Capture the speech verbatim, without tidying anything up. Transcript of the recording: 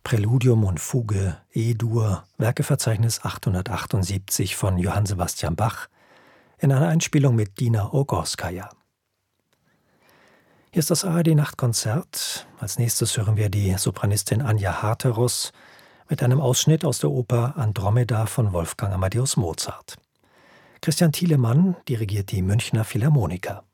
Präludium und Fuge E-Dur, Werkeverzeichnis achthundertachtundsiebzig von Johann Sebastian Bach, in einer Einspielung mit Dina Ogorskaja. Hier ist das A R D-Nachtkonzert. Als nächstes hören wir die Sopranistin Anja Harterus mit einem Ausschnitt aus der Oper Andromeda von Wolfgang Amadeus Mozart. Christian Thielemann dirigiert die Münchner Philharmoniker.